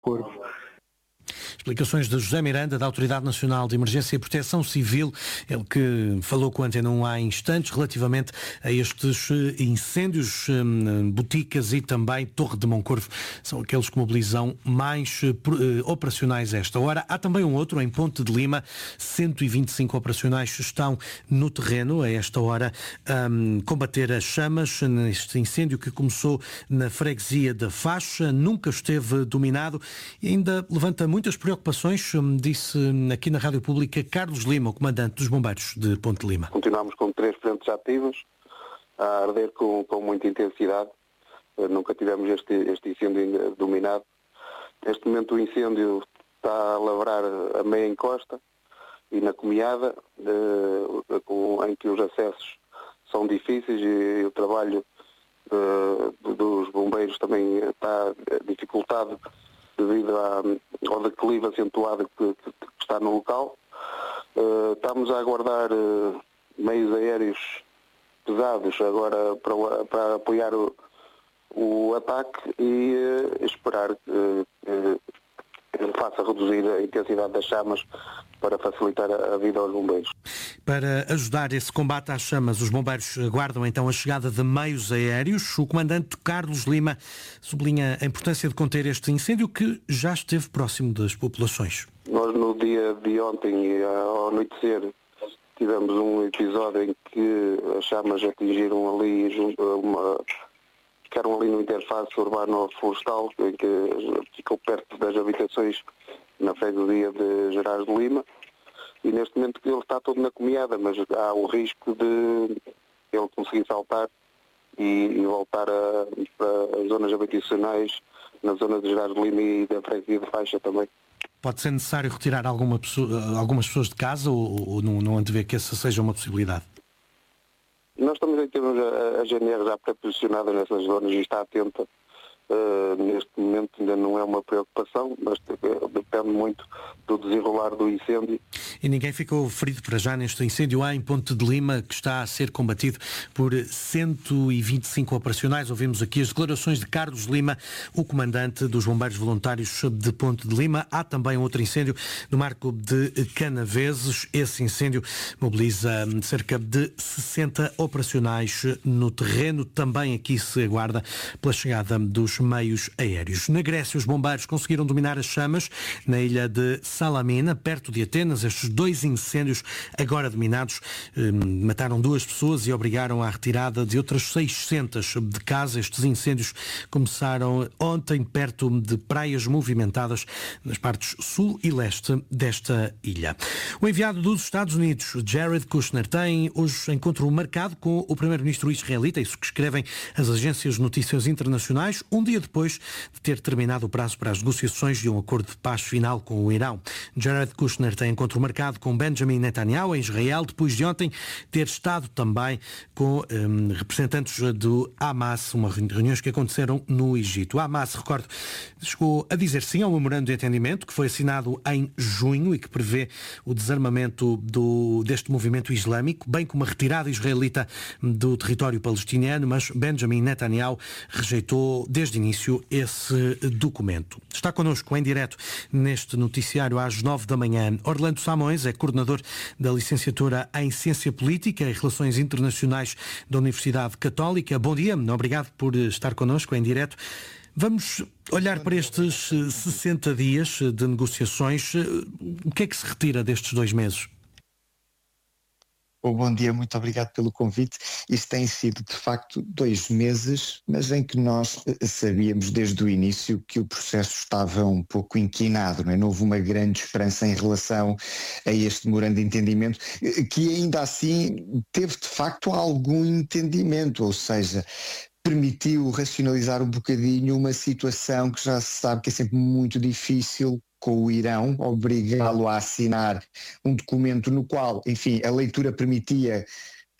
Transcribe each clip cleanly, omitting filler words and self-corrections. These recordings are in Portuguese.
Corvo. Explicações de José Miranda, da Autoridade Nacional de Emergência e Proteção Civil, ele que falou com a Antena 1 há instantes relativamente a estes incêndios, Boticas e também Torre de Moncorvo. São aqueles que mobilizam mais operacionais a esta hora. Há também um outro em Ponte de Lima, 125 operacionais estão no terreno a esta hora a combater as chamas neste incêndio que começou na freguesia da Faixa, nunca esteve dominado e ainda levanta muitas preocupações, disse aqui na Rádio Pública Carlos Lima, o comandante dos bombeiros de Ponte de Lima. Continuamos com 3 frentes ativas, a arder com muita intensidade. Nunca tivemos este incêndio ainda dominado. Neste momento o incêndio está a lavrar a meia encosta e na comiada, em que os acessos são difíceis e o trabalho dos bombeiros também está dificultado devido ao declive acentuado que está no local. Estamos a aguardar meios aéreos pesados agora para apoiar o ataque e esperar que faça reduzir a intensidade das chamas para facilitar a vida aos bombeiros. Para ajudar esse combate às chamas, os bombeiros aguardam então a chegada de meios aéreos. O comandante Carlos Lima sublinha a importância de conter este incêndio que já esteve próximo das populações. Nós no dia de ontem, ao anoitecer, tivemos um episódio em que as chamas atingiram ali, ficaram ali no interface urbano-florestal, em que ficou perto das habitações na freguesia de Gerais de Lima, e neste momento ele está todo na comiada, mas há o risco de ele conseguir saltar e voltar para as zonas habitacionais na zona de Gerais de Lima e da freguesia de Faixa também. Pode ser necessário retirar algumas pessoas de casa ou não antevê que essa seja uma possibilidade? Nós também temos a GNR já pré-posicionada nessas zonas e está atenta. Neste momento ainda não é uma preocupação, mas depende muito do desenrolar do incêndio. E ninguém ficou ferido para já neste incêndio em Ponte de Lima, que está a ser combatido por 125 operacionais. Ouvimos aqui as declarações de Carlos Lima, o comandante dos Bombeiros Voluntários de Ponte de Lima. Há também outro incêndio no Marco de Canaveses. Esse incêndio mobiliza cerca de 60 operacionais no terreno. Também aqui se aguarda pela chegada dos meios aéreos. Na Grécia, os bombeiros conseguiram dominar as chamas na ilha de Salamina, perto de Atenas. Estes 2 incêndios, agora dominados, mataram 2 pessoas e obrigaram à retirada de outras 600 de casa. Estes incêndios começaram ontem perto de praias movimentadas nas partes sul e leste desta ilha. O enviado dos Estados Unidos, Jared Kushner, tem hoje encontro marcado com o primeiro-ministro israelita, isso que escrevem as agências de notícias internacionais, um dia depois de ter terminado o prazo para as negociações de um acordo de paz final com o Irão. Jared Kushner tem encontro marcado com Benjamin Netanyahu em Israel, depois de ontem ter estado também com representantes do Hamas, reuniões que aconteceram no Egito. O Hamas, recordo, chegou a dizer sim ao memorando de entendimento que foi assinado em junho e que prevê o desarmamento deste movimento islâmico, bem como a retirada israelita do território palestiniano, mas Benjamin Netanyahu rejeitou desde o início esse documento. Está connosco em direto neste noticiário às 9 da manhã. Orlando Samões é coordenador da licenciatura em Ciência Política e Relações Internacionais da Universidade Católica. Bom dia, obrigado por estar connosco em direto. Vamos olhar para estes 60 dias de negociações. O que é que se retira destes 2 meses? Bom dia, muito obrigado pelo convite. Isto tem sido, de facto, 2 meses, mas em que nós sabíamos desde o início que o processo estava um pouco inquinado, não é? Não houve uma grande esperança em relação a este memorando de entendimento, que ainda assim teve, de facto, algum entendimento, ou seja, permitiu racionalizar um bocadinho uma situação que já se sabe que é sempre muito difícil com o Irão, obrigá-lo a assinar um documento no qual, enfim, a leitura permitia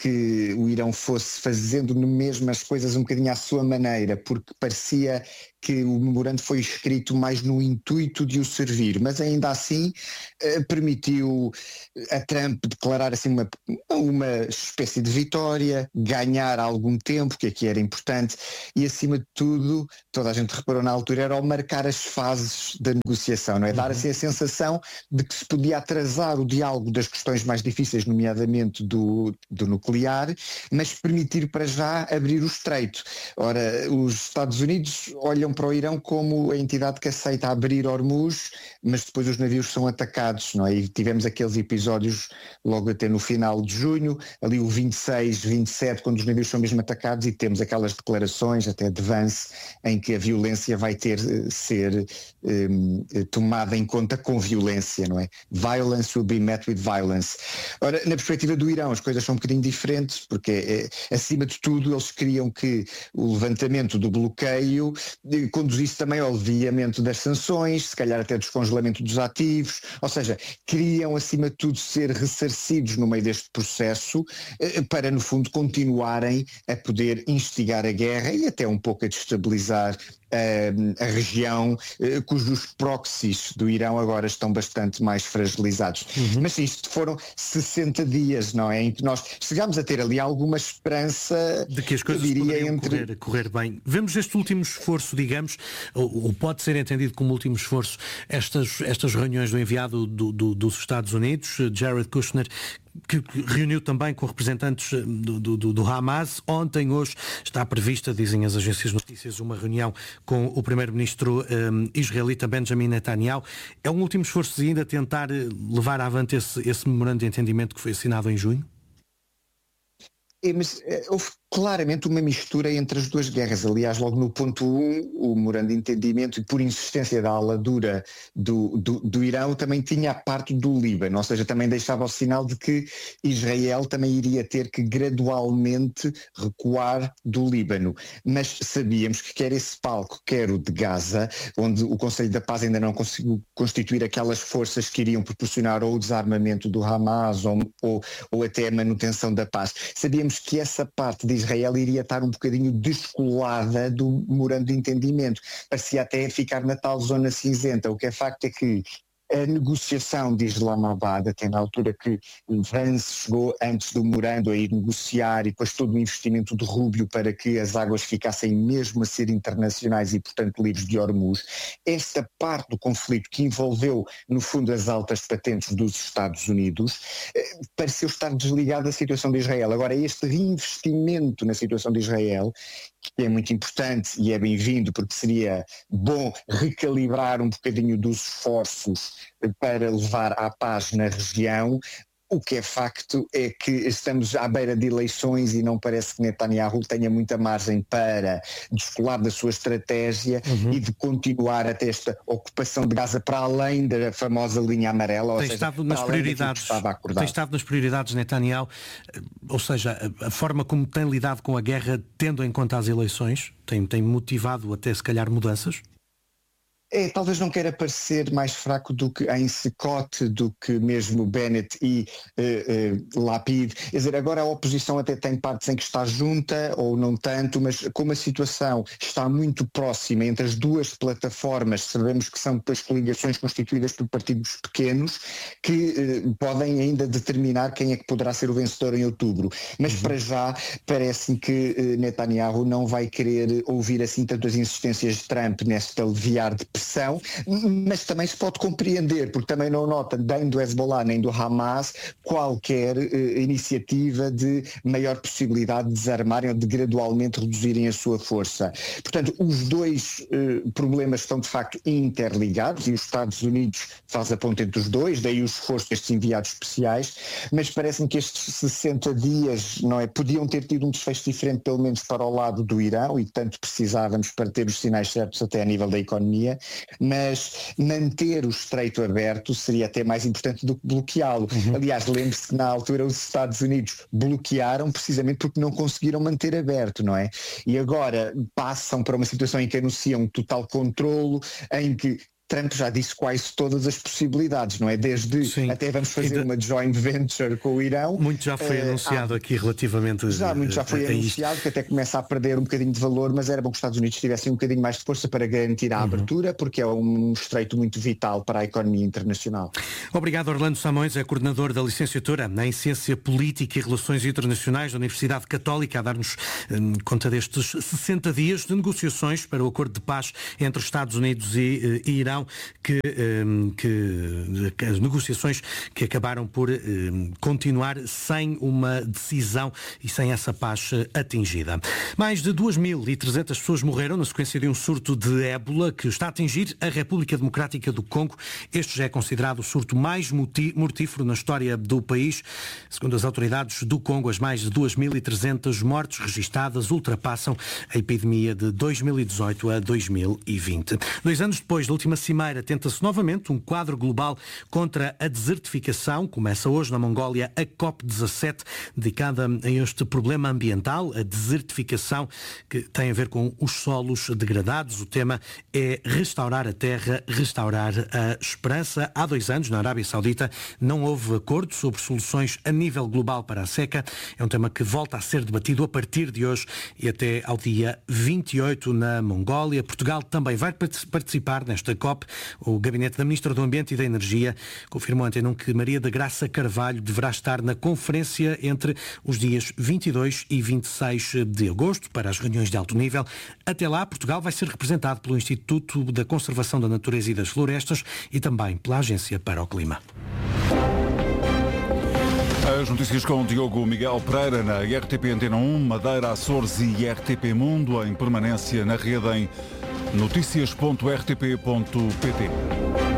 que o Irão fosse fazendo mesmo as coisas um bocadinho à sua maneira, porque parecia que o memorando foi escrito mais no intuito de o servir, mas ainda assim permitiu a Trump declarar assim uma espécie de vitória, ganhar algum tempo, que aqui era importante, e acima de tudo, toda a gente reparou na altura, era ao marcar as fases da negociação, não é? Dar assim a sensação de que se podia atrasar o diálogo das questões mais difíceis, nomeadamente do nuclear, mas permitir para já abrir o estreito. Ora, os Estados Unidos olham para o Irão como a entidade que aceita abrir Hormuz, mas depois os navios são atacados, não é? E tivemos aqueles episódios logo até no final de junho, ali o 26, 27, quando os navios são mesmo atacados, e temos aquelas declarações até de Vance em que a violência vai ter ser tomada em conta com violência, não é? Violence will be met with violence. Ora, na perspectiva do Irão as coisas são um bocadinho diferentes, porque acima de tudo eles queriam que o levantamento do bloqueio conduzisse também ao aliviamento das sanções, se calhar até descongelamento dos ativos, ou seja, queriam acima de tudo ser ressarcidos no meio deste processo para no fundo continuarem a poder instigar a guerra e até um pouco a destabilizar a região, cujos proxies do Irão agora estão bastante mais fragilizados. Mas sim, isto foram 60 dias, não é? Em que nós chegámos a ter ali alguma esperança de que as coisas poderiam correr bem. Vemos este último esforço, digamos, ou pode ser entendido como último esforço, estas reuniões do enviado dos Estados Unidos, Jared Kushner, que reuniu também com representantes do Hamas. Ontem, hoje, está prevista, dizem as agências de notícias, uma reunião com o primeiro-ministro israelita Benjamin Netanyahu. É um último esforço ainda tentar levar avante esse memorando de entendimento que foi assinado em junho? Mas houve claramente uma mistura entre as duas guerras. Aliás, logo no ponto 1, o memorando de entendimento, e por insistência da ala dura do Irão, também tinha a parte do Líbano, ou seja, também deixava o sinal de que Israel também iria ter que gradualmente recuar do Líbano. Mas sabíamos que quer esse palco, quer o de Gaza, onde o Conselho da Paz ainda não conseguiu constituir aquelas forças que iriam proporcionar ou o desarmamento do Hamas ou até a manutenção da paz. Sabíamos que essa parte de Israel iria estar um bocadinho descolada do memorando de entendimento. Parecia até ficar na tal zona cinzenta. O que é facto é que a negociação de Islamabad, até na altura que Vance chegou antes do memorando a ir negociar, e depois todo o investimento de Rubio para que as águas ficassem mesmo a ser internacionais e, portanto, livres de Hormuz, esta parte do conflito que envolveu, no fundo, as altas patentes dos Estados Unidos, pareceu estar desligada da situação de Israel. Agora, este reinvestimento na situação de Israel, que é muito importante e é bem-vindo, porque seria bom recalibrar um bocadinho dos esforços para levar à paz na região. O que é facto é que estamos à beira de eleições e não parece que Netanyahu tenha muita margem para descolar da sua estratégia e de continuar até esta ocupação de Gaza para além da famosa linha amarela, tem estado nas prioridades, tem estado nas prioridades Netanyahu, ou seja, a forma como tem lidado com a guerra, tendo em conta as eleições, tem motivado até se calhar mudanças? Talvez não queira parecer mais fraco do que em Scott, do que mesmo Bennett e Lapid. Quer dizer, agora a oposição até tem partes em que está junta ou não tanto, mas como a situação está muito próxima entre as duas plataformas, sabemos que são depois coligações constituídas por partidos pequenos que podem ainda determinar quem é que poderá ser o vencedor em outubro. Mas para já parece-me que Netanyahu não vai querer ouvir assim tantas insistências de Trump neste aliviar de pressão, mas também se pode compreender, porque também não nota nem do Hezbollah nem do Hamas qualquer iniciativa de maior possibilidade de desarmarem ou de gradualmente reduzirem a sua força. Portanto, os dois problemas estão de facto interligados e os Estados Unidos faz a ponte entre os dois, daí o esforço destes enviados especiais, mas parece-me que estes 60 dias, não é, podiam ter tido um desfecho diferente, pelo menos para o lado do Irão, e tanto precisávamos para ter os sinais certos até a nível da economia, mas manter o estreito aberto seria até mais importante do que bloqueá-lo. Aliás, lembre-se que na altura os Estados Unidos bloquearam precisamente porque não conseguiram manter aberto, não é? E agora passam para uma situação em que anunciam um total controlo, em que Trump já disse quase todas as possibilidades, não é? Desde até vamos fazer uma joint venture com o Irão. Muito já foi anunciado aqui relativamente muito já foi anunciado, que até começa a perder um bocadinho de valor, mas era bom que os Estados Unidos tivessem um bocadinho mais de força para garantir a abertura, porque é um estreito muito vital para a economia internacional. Obrigado, Orlando Samões, é coordenador da licenciatura em Ciência Política e Relações Internacionais da Universidade Católica, a dar-nos conta destes 60 dias de negociações para o acordo de paz entre Estados Unidos e Irão, as negociações que acabaram por continuar sem uma decisão e sem essa paz atingida. Mais de 2.300 pessoas morreram na sequência de um surto de ébola que está a atingir a República Democrática do Congo. Este já é considerado o surto mais mortífero na história do país. Segundo as autoridades do Congo, as mais de 2.300 mortes registadas ultrapassam a epidemia de 2018 a 2020. 2 anos depois da última cimeira, tenta-se novamente um quadro global contra a desertificação. Começa hoje na Mongólia a COP17, dedicada a este problema ambiental, a desertificação, que tem a ver com os solos degradados. O tema é restaurar a terra, restaurar a esperança. Há 2 anos, na Arábia Saudita, não houve acordo sobre soluções a nível global para a seca. É um tema que volta a ser debatido a partir de hoje e até ao dia 28 na Mongólia. Portugal também vai participar nesta COP. O Gabinete da Ministra do Ambiente e da Energia confirmou ontem que Maria da Graça Carvalho deverá estar na conferência entre os dias 22 e 26 de agosto para as reuniões de alto nível. Até lá, Portugal vai ser representado pelo Instituto da Conservação da Natureza e das Florestas e também pela Agência para o Clima. As notícias com Diogo Miguel Pereira na RTP Antena 1, Madeira, Açores e RTP Mundo, em permanência na rede em noticias.rtp.pt.